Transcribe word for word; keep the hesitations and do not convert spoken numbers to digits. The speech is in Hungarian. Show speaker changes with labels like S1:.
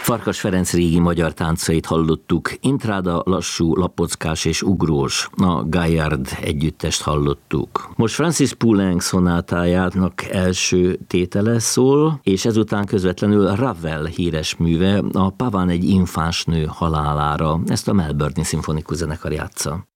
S1: Farkas Ferenc régi magyar táncait hallottuk, Intráda, lassú, lapockás és ugrós, a Gaillard együttest hallottuk. Most Francis Poulenc szonátájának első tétele szól, és ezután közvetlenül Ravel híres műve, a Pavane egy infáns nő halálára, ezt a Melbourne-i szimfonikus zenekar játsza.